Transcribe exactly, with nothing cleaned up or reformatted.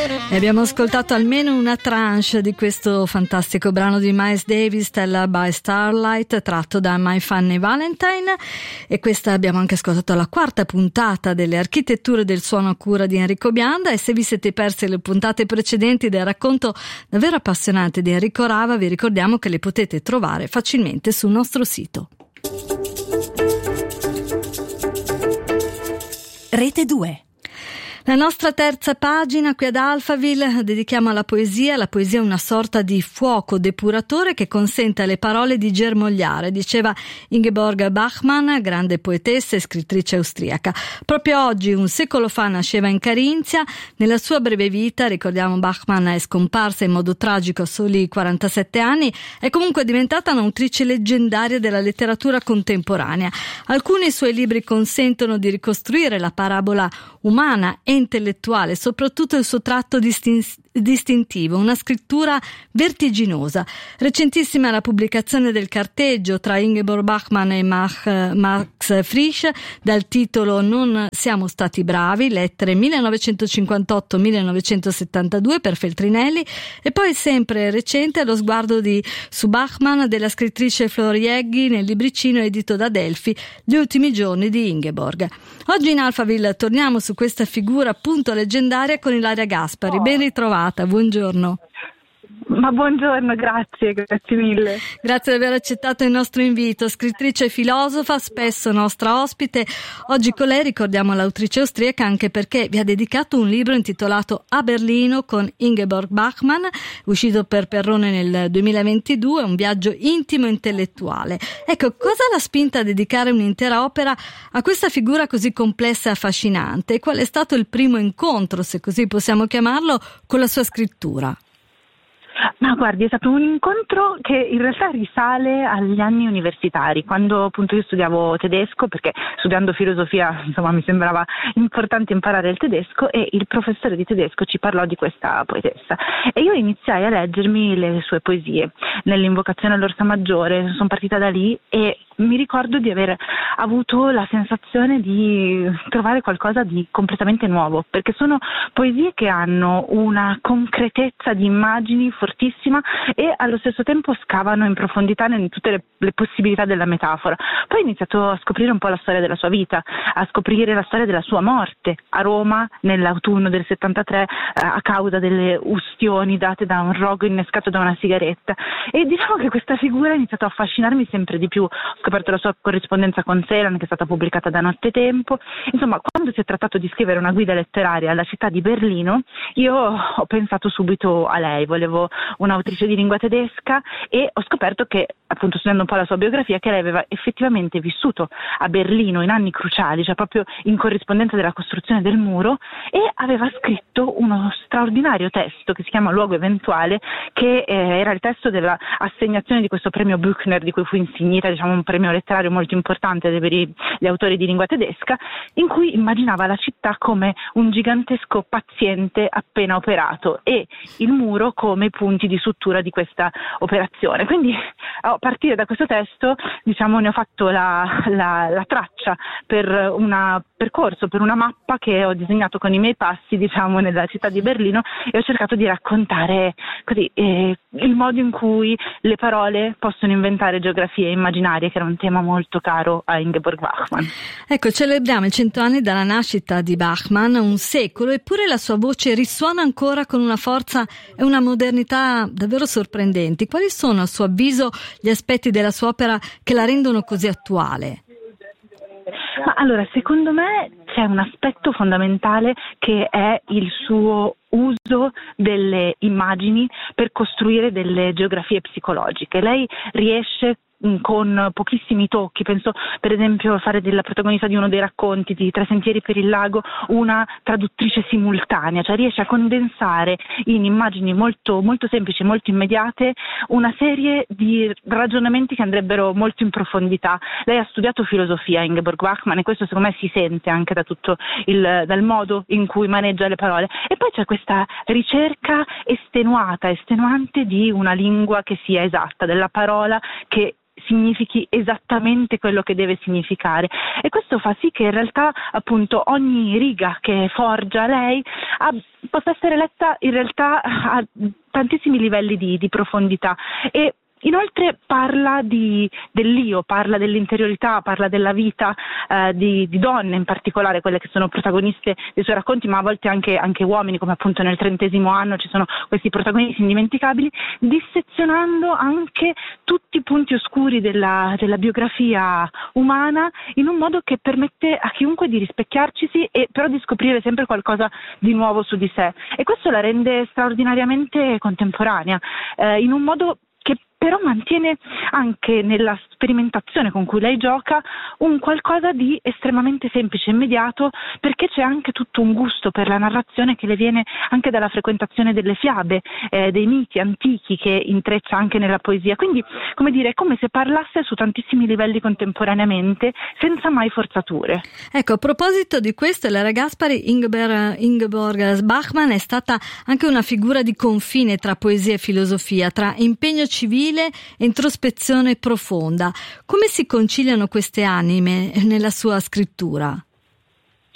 E abbiamo ascoltato almeno una tranche di questo fantastico brano di Miles Davis, Stella by Starlight, tratto da My Funny Valentine. E questa abbiamo anche ascoltato la quarta puntata delle architetture del suono a cura di Enrico Bianda. E se vi siete persi le puntate precedenti del racconto davvero appassionante di Enrico Rava, vi ricordiamo che le potete trovare facilmente sul nostro sito. Rete due. La nostra terza pagina qui ad Alphaville dedichiamo alla poesia. La poesia è una sorta di fuoco depuratore che consente alle parole di germogliare, diceva Ingeborg Bachmann, grande poetessa e scrittrice austriaca. Proprio oggi, un secolo fa, nasceva in Carinzia. Nella sua breve vita, ricordiamo, Bachmann è scomparsa in modo tragico a soli quarantasette anni, è comunque diventata un'autrice leggendaria della letteratura contemporanea. Alcuni suoi libri consentono di ricostruire la parabola umana e intellettuale, soprattutto il suo tratto distin- distintivo, una scrittura vertiginosa. Recentissima la pubblicazione del carteggio tra Ingeborg Bachmann e Mach, Max Frisch dal titolo Non siamo stati bravi, lettere millenovecentocinquantotto millenovecentosettantadue per Feltrinelli, e poi sempre recente lo sguardo di su Bachmann della scrittrice Flor Jeggi nel libricino edito da Delphi Gli ultimi giorni di Ingeborg. Oggi in Alphaville torniamo su questa figura appunto leggendaria con Ilaria Gaspari. Ben ritrovata, buongiorno. Ma buongiorno, grazie, grazie mille. Grazie di aver accettato il nostro invito. Scrittrice e filosofa, spesso nostra ospite. Oggi con lei ricordiamo l'autrice austriaca anche perché vi ha dedicato un libro intitolato A Berlino con Ingeborg Bachmann, uscito per Perrone nel duemilaventidue, un viaggio intimo e intellettuale. Ecco, cosa l'ha spinta a dedicare un'intera opera a questa figura così complessa e affascinante? E qual è stato il primo incontro, se così possiamo chiamarlo, con la sua scrittura? Ma guardi, è stato un incontro che in realtà risale agli anni universitari, quando appunto io studiavo tedesco, perché studiando filosofia insomma mi sembrava importante imparare il tedesco, e il professore di tedesco ci parlò di questa poetessa e io iniziai a leggermi le sue poesie. Nell'Invocazione all'Orsa Maggiore sono partita da lì e mi ricordo di aver avuto la sensazione di trovare qualcosa di completamente nuovo, perché sono poesie che hanno una concretezza di immagini fortissima e allo stesso tempo scavano in profondità in tutte le, le possibilità della metafora. Poi ho iniziato a scoprire un po' la storia della sua vita, a scoprire la storia della sua morte a Roma nell'autunno del settantatré eh, a causa delle ustioni date da un rogo innescato da una sigaretta, e diciamo che questa figura ha iniziato a affascinarmi sempre di più. Ho scoperto la sua corrispondenza con Celan, che è stata pubblicata da Nottetempo. Insomma, quando si è trattato di scrivere una guida letteraria alla città di Berlino, io ho pensato subito a lei. Volevo un'autrice di lingua tedesca e ho scoperto che, appunto studiando un po' la sua biografia, che lei aveva effettivamente vissuto a Berlino in anni cruciali, cioè proprio in corrispondenza della costruzione del muro, e aveva scritto uno straordinario testo che si chiama Luogo Eventuale, che eh, era il testo della assegnazione di questo premio Büchner, di cui fu insignita, diciamo, un premio letterario molto importante per gli autori di lingua tedesca, in cui immaginava la città come un gigantesco paziente appena operato e il muro come i punti di sutura di questa operazione. Quindi a partire da questo testo, diciamo, ne ho fatto la, la, la traccia per un percorso, per una mappa che ho disegnato con i miei passi, diciamo, nella città di Berlino, e ho cercato di raccontare così eh, il modo in cui le parole possono inventare geografie immaginarie, che era un tema molto caro a Ingeborg Bachmann. Ecco, celebriamo i cento anni dalla nascita di Bachmann, un secolo, eppure la sua voce risuona ancora con una forza e una modernità davvero sorprendenti. Quali sono, a suo avviso, gli aspetti della sua opera che la rendono così attuale? Ma allora, secondo me c'è un aspetto fondamentale che è il suo uso delle immagini per costruire delle geografie psicologiche. Lei riesce con pochissimi tocchi, penso per esempio a fare della protagonista di uno dei racconti di Tre sentieri per il lago una traduttrice simultanea, cioè riesce a condensare in immagini molto, molto semplici, molto immediate, una serie di ragionamenti che andrebbero molto in profondità. Lei ha studiato filosofia, Ingeborg Bachmann, e questo secondo me si sente anche da tutto il, dal modo in cui maneggia le parole. E poi c'è questa ricerca estenuata, estenuante di una lingua che sia esatta, della parola che significhi esattamente quello che deve significare, e questo fa sì che in realtà appunto ogni riga che forgia lei ha, possa essere letta in realtà a tantissimi livelli di, di profondità. E inoltre parla di, dell'io, parla dell'interiorità, parla della vita eh, di, di donne in particolare, quelle che sono protagoniste dei suoi racconti, ma a volte anche, anche uomini, come appunto nel trentesimo anno ci sono questi protagonisti indimenticabili, dissezionando anche tutti i punti oscuri della, della biografia umana in un modo che permette a chiunque di rispecchiarcisi e però di scoprire sempre qualcosa di nuovo su di sé, e questo la rende straordinariamente contemporanea, eh, in un modo che però mantiene anche nella sperimentazione con cui lei gioca un qualcosa di estremamente semplice e immediato, perché c'è anche tutto un gusto per la narrazione che le viene anche dalla frequentazione delle fiabe, eh, dei miti antichi che intreccia anche nella poesia. Quindi, come dire, è come se parlasse su tantissimi livelli contemporaneamente, senza mai forzature. Ecco, a proposito di questo, Elera Gaspari, Ingeborg, Ingeborg Bachmann è stata anche una figura di confine tra poesia e filosofia, tra impegno civile e introspezione profonda. Come si conciliano queste anime nella sua scrittura?